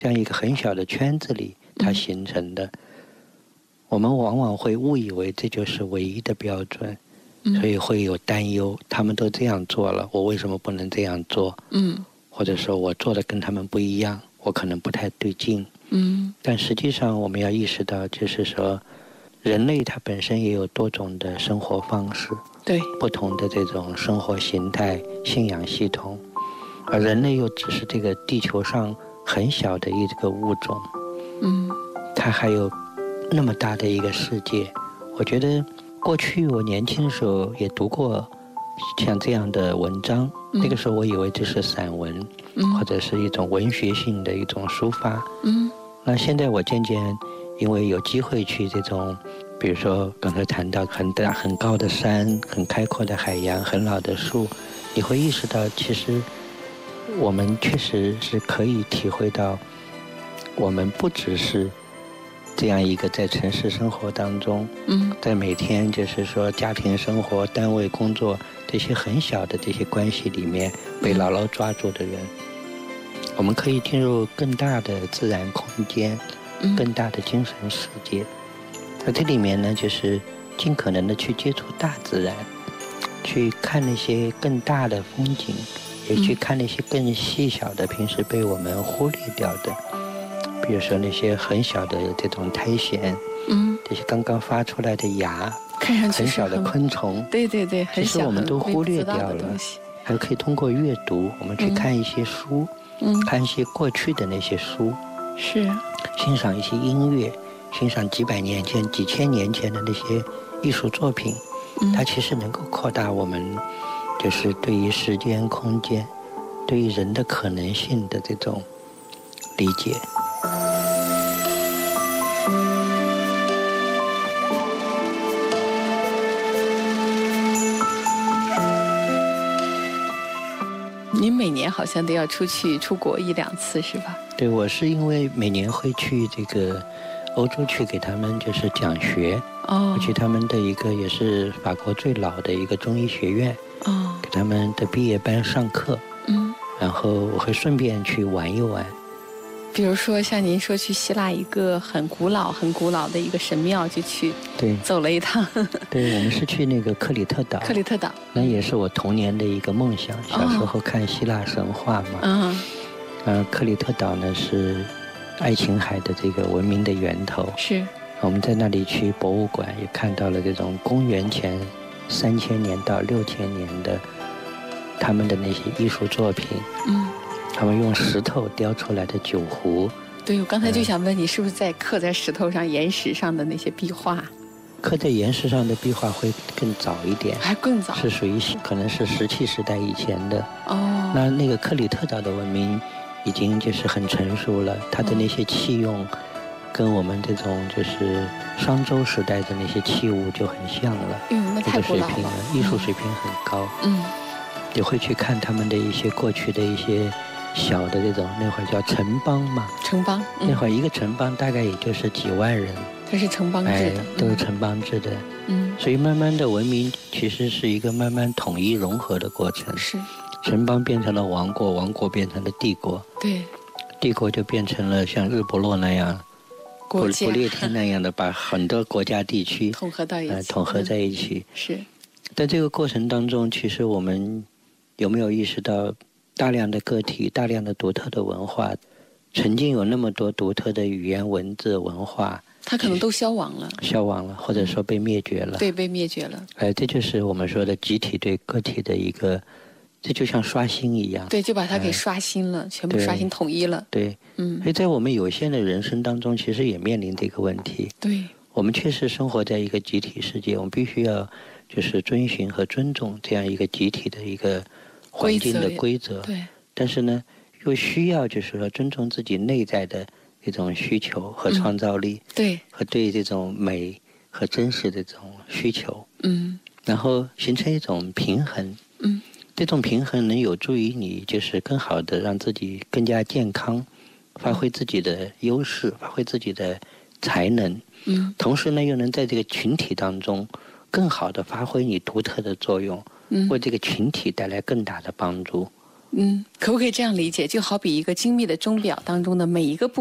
这样一个很小的圈子里它形成的。我们往往会误以为这就是唯一的标准，所以会有担忧，他们都这样做了，我为什么不能这样做？或者说我做的跟他们不一样，我可能不太对劲。但实际上我们要意识到，就是说人类它本身也有多种的生活方式， 对， 不同的这种生活形态、信仰系统，而人类又只是这个地球上很小的一个物种，它还有那么大的一个世界。我觉得过去我年轻的时候也读过像这样的文章，那个时候我以为这是散文，或者是一种文学性的一种抒发。那现在我渐渐因为有机会去这种，比如说刚才谈到很大很高的山、很开阔的海洋、很老的树，你会意识到其实我们确实是可以体会到，我们不只是这样一个在城市生活当中，在每天就是说家庭生活、单位工作这些很小的这些关系里面被牢牢抓住的人，我们可以进入更大的自然空间，更大的精神世界。在这里面呢，就是尽可能的去接触大自然，去看那些更大的风景，也去看那些更细小的平时被我们忽略掉的，比如说那些很小的这种苔藓，这些刚刚发出来的芽， 看上去很小的昆虫， 对对对，很小， 其实我们都忽略掉了。还可以通过阅读，我们去看一些书，看一些过去的那些书， 是欣赏一些音乐，欣赏几百年前、几千年前的那些艺术作品，它其实能够扩大我们就是对于时间、空间、对于人的可能性的这种理解。 您每年好像都要出国1、2次是吧？ 对，我是因为每年会去这个欧洲去给他们就是讲学，我去他们的一个也是法国最老的一个中医学院，给他们的毕业班上课，然后我会顺便去玩一玩。 比如说像您说去希腊一个很古老的一个神庙就去， 对， 走了一趟。 对，我们是去那个克里特岛。 克里特岛， 那也是我童年的一个梦想，小时候看希腊神话嘛。克里特岛呢是爱琴海的这个文明的源头。 是。 我们在那里去博物馆也看到了这种公元前3000年到6000年的他们的那些艺术作品。他们用石头雕出来的酒壶。 对，我刚才就想问你，是不是在刻在石头上、岩石上的那些壁画？ 刻在岩石上的壁画会更早一点， 还更早， 是属于可能是石器时代以前的。那个克里特岛的文明已经就是很成熟了，它的那些器用跟我们这种就是商周时代的那些器物就很像了。 那太古老了， 水平艺术水平很高。也会去看他们的一些过去的一些小的这种，那会儿叫城邦嘛。 城邦， 那会儿一个城邦大概也就是几万人。 它是城邦制的， 都是城邦制的。所以慢慢的文明其实是一个慢慢统一融合的过程。 是。 城邦变成了王国，王国变成了帝国。 对。 帝国就变成了像日不落那样，不列颠那样的，把很多国家地区统合到一起， 统合在一起。 是。 在这个过程当中，其实我们有没有意识到，大量的个体、大量的独特的文化，曾经有那么多独特的语言、文字、文化， 它可能都消亡了， 或者说被灭绝了。 对，被灭绝了。 这就是我们说的集体对个体的一个，这就像刷新一样。 对，就把它给刷新了，全部刷新统一了。 对，所以在我们有限的人生当中，其实也面临这个问题。 对， 我们确实生活在一个集体世界，我们必须要就是遵循和尊重这样一个集体的一个环境的规则。 对， 但是呢，又需要就是说尊重自己内在的这种需求和创造力， 对， 和对这种美和真实的这种需求，然后形成一种平衡，这种平衡能有助于你就是更好的让自己更加健康，发挥自己的优势，发挥自己的才能，同时呢又能在这个群体当中更好的发挥你独特的作用，为这个群体带来更大的帮助。 可不可以这样理解？就好比一个精密的钟表当中的每一个部